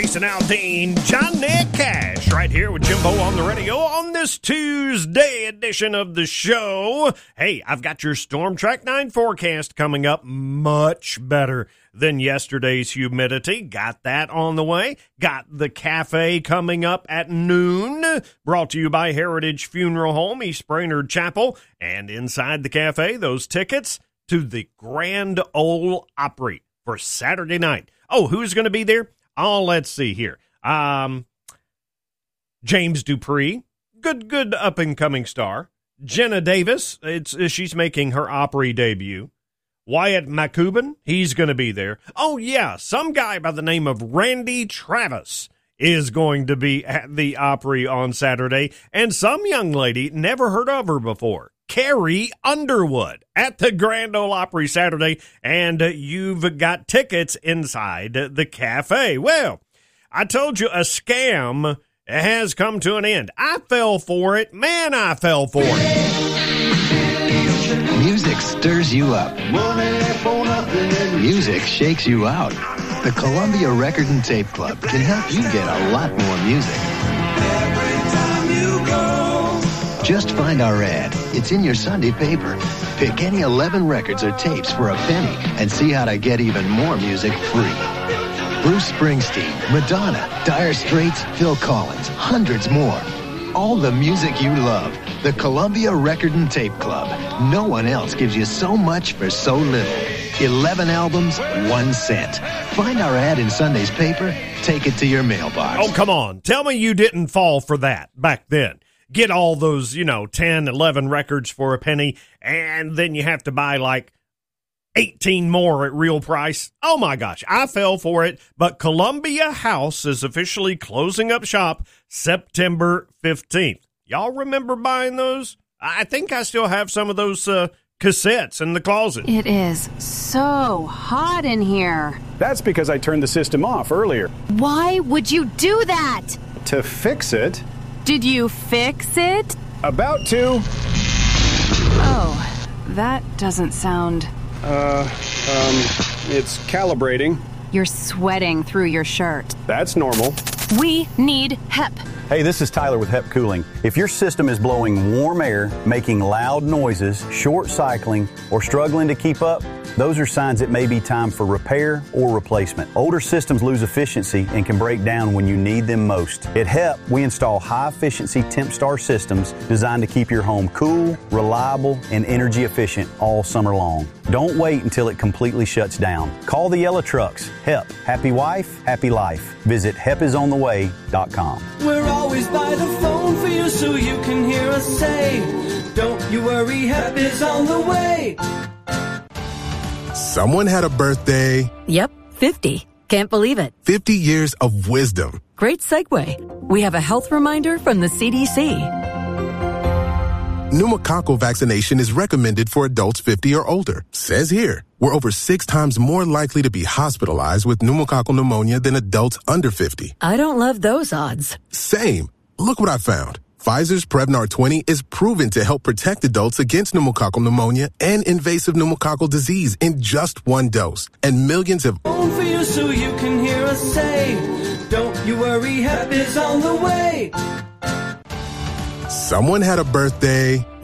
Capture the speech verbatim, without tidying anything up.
Jason Aldean, John Nick Cash, right here with Jimbo on the radio on this Tuesday edition of the show. Hey, I've got your Storm Track nine forecast coming up. Much better than yesterday's humidity. Got that on the way. Got the cafe coming up at noon. Brought to you by Heritage Funeral Home, East Brainerd Chapel. And inside the cafe, those tickets to the Grand Ole Opry for Saturday night. Oh, who's going to be there? Oh, let's see here. Um, James Dupree, good, good up-and-coming star. Jenna Davis, it's she's making her Opry debut. Wyatt McCubbin, he's going to be there. Oh, yeah, some guy by the name of Randy Travis is going to be at the Opry on Saturday. And some young lady, never heard of her before, Carrie Underwood at the Grand Ole Opry Saturday, and uh, you've got tickets inside the cafe. Well, I told you a scam has come to an end. I fell for it. Man, I fell for it. Music stirs you up. Music shakes you out. The Columbia Record and Tape Club can help you get a lot more music. Every time you go. Just find our ad. It's in your Sunday paper. Pick any eleven records or tapes for a penny and see how to get even more music free. Bruce Springsteen, Madonna, Dire Straits, Phil Collins, hundreds more. All the music you love. The Columbia Record and Tape Club. No one else gives you so much for so little. eleven albums, one cent. Find our ad in Sunday's paper. Take it to your mailbox. Oh, come on. Tell me you didn't fall for that back then. Get all those, you know, ten, eleven records for a penny, and then you have to buy like eighteen more at real price. Oh, my gosh, I fell for it. But Columbia House is officially closing up shop September fifteenth. Y'all remember buying those? I think I still have some of those uh, cassettes in the closet. It is so hot in here. That's because I turned the system off earlier. Why would you do that? To fix it. Did you fix it? About to. Oh, that doesn't sound... Uh, um, it's calibrating. You're sweating through your shirt. That's normal. We need H E P. Hey, this is Tyler with H E P Cooling. If your system is blowing warm air, making loud noises, short cycling, or struggling to keep up, those are signs it may be time for repair or replacement. Older systems lose efficiency and can break down when you need them most. At H E P, we install high-efficiency TempStar systems designed to keep your home cool, reliable, and energy efficient all summer long. Don't wait until it completely shuts down. Call the Yellow Trucks. H E P. Happy wife, happy life. Visit H E P is on the way dot com. We're always by the phone for you so you can hear us say, don't you worry, H E P is on the way. Someone had a birthday. Yep, fifty. Can't believe it. fifty years of wisdom. Great segue. We have a health reminder from the C D C. Pneumococcal vaccination is recommended for adults fifty or older. Says here, we're over six times more likely to be hospitalized with pneumococcal pneumonia than adults under fifty. I don't love those odds. Same. Look what I found. Pfizer's Prevnar twenty is proven to help protect adults against pneumococcal pneumonia and invasive pneumococcal disease in just one dose. And millions have... Phone for you so you can hear us say, don't you worry, H E P is on the way. Someone had a birthday.